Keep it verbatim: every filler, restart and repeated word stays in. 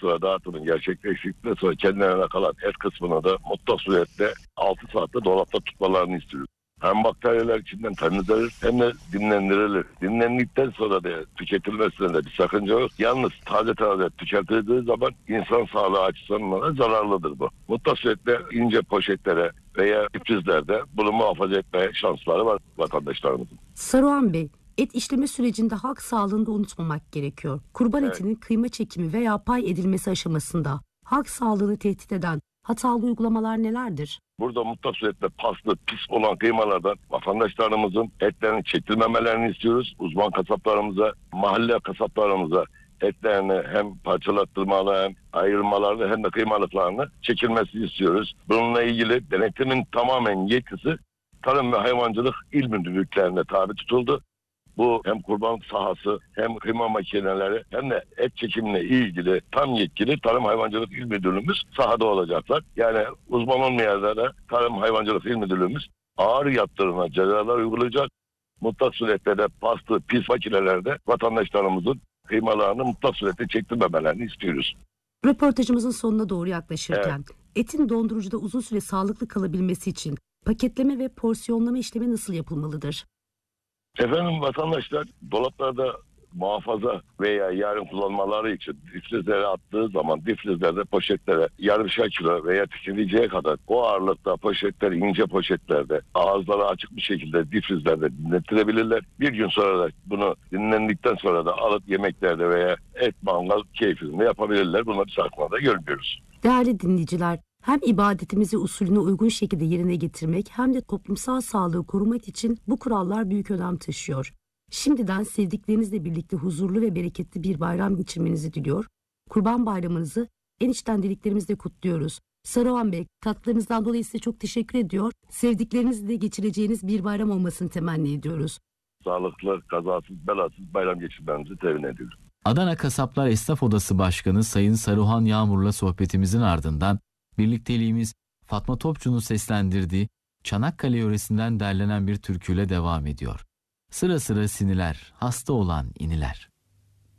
sonra dağıtımın gerçekleştikten sonra kendilerine kalan et kısmını da mutlak surette altı saatte dolapta tutmalarını istiyoruz. Hem bakteriler içinden temizlenir hem de dinlendirilir. Dinlendikten sonra da tüketilmesinde de bir sakınca yok. Yalnız taze taze tüketildiği zaman insan sağlığı açısından zararlıdır bu. Mutlak suretle ince poşetlere veya difrizlerde bunu muhafaza etmeye şansları var vatandaşlarımızın. Saruhan Bey, et işleme sürecinde halk sağlığını da unutmamak gerekiyor. Kurban Evet. etinin kıyma çekimi veya pay edilmesi aşamasında halk sağlığını tehdit eden hatalı uygulamalar nelerdir? Burada mutlak suretle paslı, pis olan kıymalardan vatandaşlarımızın etlerini çektirmemelerini istiyoruz. Uzman kasaplarımıza, mahalle kasaplarımıza etlerini hem parçalattırmalı hem ayırmalarını hem de kıymalıklarını çekilmesini istiyoruz. Bununla ilgili denetimin tamamen yetkisi Tarım ve Hayvancılık İl Müdürlüklerine tabi tutuldu. Bu hem kurban sahası hem kıyma makineleri hem de et çekimine ilgili tam yetkili Tarım Hayvancılık İl Müdürlüğümüz sahada olacaklar. Yani uzman olmayanlara Tarım Hayvancılık İl Müdürlüğümüz ağır yaptırıma cezalar uygulayacak. Mutlak suretle de paslı pis makinelerde vatandaşlarımızın kıymalarını mutlak suretle çektirmemelerini istiyoruz. Röportajımızın sonuna doğru yaklaşırken evet. Etin dondurucuda uzun süre sağlıklı kalabilmesi için paketleme ve porsiyonlama işlemi nasıl yapılmalıdır? Efendim vatandaşlar dolaplarda muhafaza veya yarın kullanmaları için difrizlere attığı zaman difrizlerde poşetlere yarımşar kilo veya tüketiciye kadar o ağırlıkta poşetler ince poşetlerde ağızları açık bir şekilde difrizlerde dinletilebilirler. Bir gün sonra da bunu dinlendikten sonra da alıp yemeklerde veya et mangal keyfinde yapabilirler. Bunları saklada görmüyoruz. Değerli dinleyiciler, hem ibadetimizi usulüne uygun şekilde yerine getirmek hem de toplumsal sağlığı korumak için bu kurallar büyük önem taşıyor. Şimdiden sevdiklerinizle birlikte huzurlu ve bereketli bir bayram geçirmenizi diliyor. Kurban Bayramınızı en içten dileklerimizle kutluyoruz. Saruhan Bey, katkılarınızdan dolayı size çok teşekkür ediyor. Sevdiklerinizle geçireceğiniz bir bayram olmasını temenni ediyoruz. Sağlıklı, kazasız, belasız bayram geçirmenizi temin ediyoruz. Adana Kasaplar Esnaf Odası Başkanı Sayın Saruhan Yağmur'la sohbetimizin ardından birlikteliğimiz Fatma Topçu'nun seslendirdiği Çanakkale yöresinden derlenen bir türküyle devam ediyor. Sıra sıra siniler, hasta olan iniler.